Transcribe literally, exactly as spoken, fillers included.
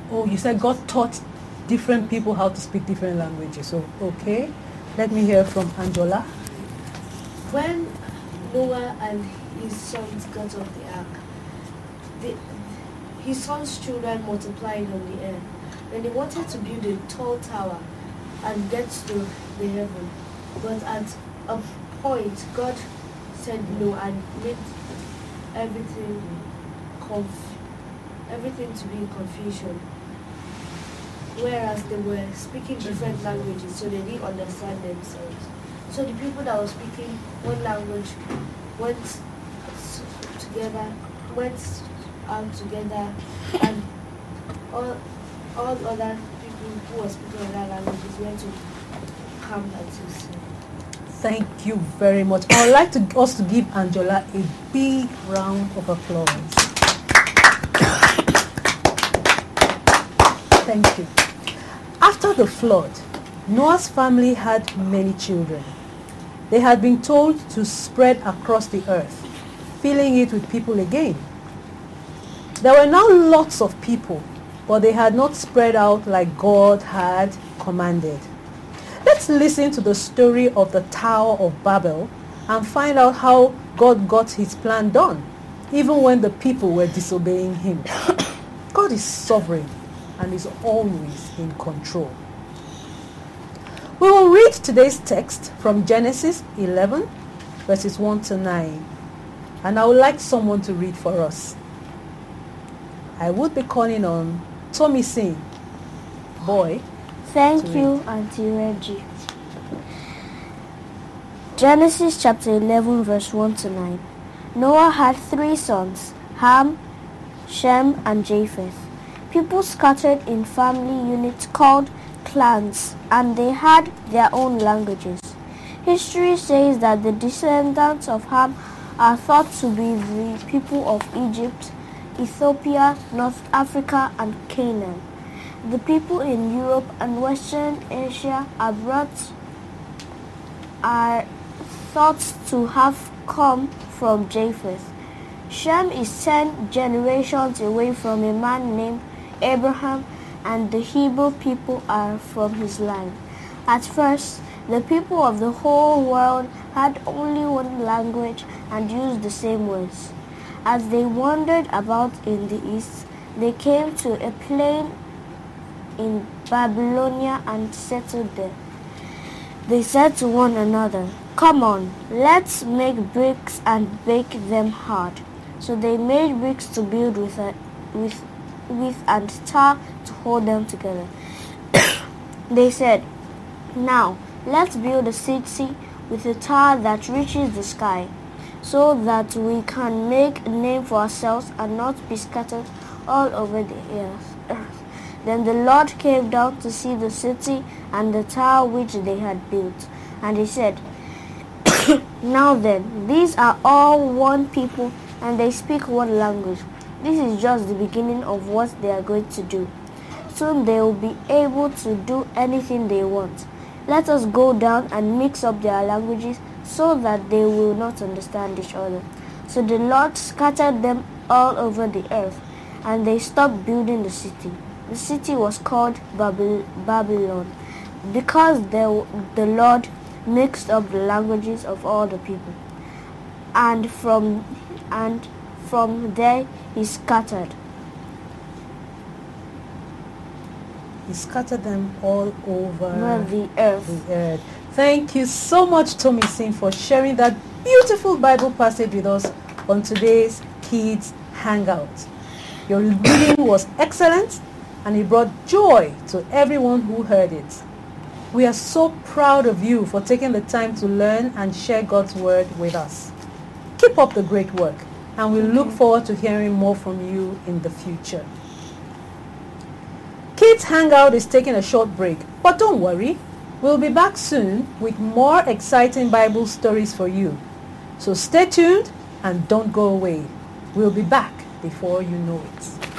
Oh, you said God taught different people how to speak different languages. So, okay. Let me hear from Angela. When Noah and his sons got off the ark, the, his sons' children multiplied on the earth. Then they wanted to build a tall tower and get to the heaven. But at a point, God said no and made everything conf- everything to be in confusion. Whereas they were speaking different languages, so they didn't understand themselves. So the people that were speaking one language went s- together, went out together, and all all other people who were speaking other languages went to camp and to sing. Thank you very much. I would like to us to give Angela a big round of applause. Thank you. After the flood, Noah's family had many children. They had been told to spread across the earth, filling it with people again. There were now lots of people, but they had not spread out like God had commanded. Let's listen to the story of the Tower of Babel and find out how God got his plan done, even when the people were disobeying him. God is sovereign and is always in control. We will read today's text from Genesis eleven, verses one to nine. And I would like someone to read for us. I would be calling on Tommy Singh, boy. Thank you, Auntie Reggie. Genesis chapter eleven, verse one to nine. Noah had three sons, Ham, Shem, and Japheth. People scattered in family units called clans, and they had their own languages. History says that the descendants of Ham are thought to be the people of Egypt, Ethiopia, North Africa, and Canaan. The people in Europe and Western Asia are brought are thought to have come from Japheth. Shem is ten generations away from a man named Abraham, and the Hebrew people are from his line. At first, the people of the whole world had only one language and used the same words. As they wandered about in the east, they came to a plain in Babylonia and settled there. They said to one another, "Come on, let's make bricks and bake them hard." So they made bricks to build with, a, with, with and tar to hold them together. They said, "Now, let's build a city with a tower that reaches the sky, so that we can make a name for ourselves and not be scattered all over the earth." Then the Lord came down to see the city and the tower which they had built. And he said, "Now then, these are all one people, and they speak one language. This is just the beginning of what they are going to do. Soon they will be able to do anything they want. Let us go down and mix up their languages so that they will not understand each other." So the Lord scattered them all over the earth, and they stopped building the city. The city was called Babylon, because the, the Lord mixed up the languages of all the people. And from and from there he scattered. He scattered them all over Over the earth. the earth. Thank you so much, Tommy Singh, for sharing that beautiful Bible passage with us on today's Kids Hangout. Your reading was excellent, and it brought joy to everyone who heard it. We are so proud of you for taking the time to learn and share God's word with us. Keep up the great work, and we look forward to hearing more from you in the future. Kids Hangout is taking a short break, but don't worry, we'll be back soon with more exciting Bible stories for you. So stay tuned and don't go away. We'll be back before you know it.